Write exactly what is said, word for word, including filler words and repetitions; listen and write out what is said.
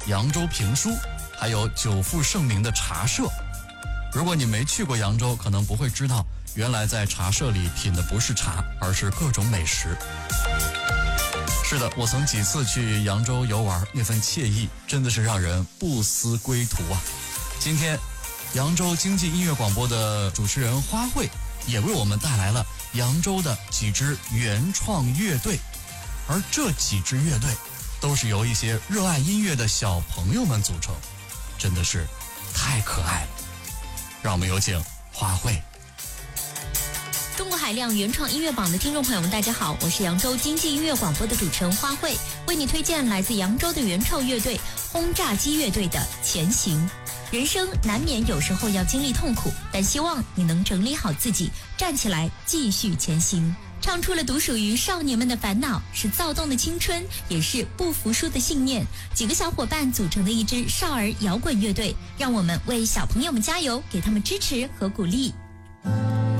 扬州评书，还有久负盛名的茶社。如果你没去过扬州，可能不会知道，原来在茶社里品的不是茶，而是各种美食。是的，我曾几次去扬州游玩，那份惬意真的是让人不思归途啊。今天扬州经济音乐广播的主持人花卉也为我们带来了扬州的几支原创乐队，而这几支乐队都是由一些热爱音乐的小朋友们组成，真的是太可爱了。让我们有请花卉。 中国海量原创音乐榜的听众朋友们，大家好，我是扬州经济音乐广播的主持人花卉，为你推荐来自扬州的原创乐队轰炸机乐队的《前行》。人生难免有时候要经历痛苦，但希望你能整理好自己，站起来继续前行。唱出了独属于少年们的烦恼，是躁动的青春，也是不服输的信念。几个小伙伴组成的一支少儿摇滚乐队，让我们为小朋友们加油，给他们支持和鼓励。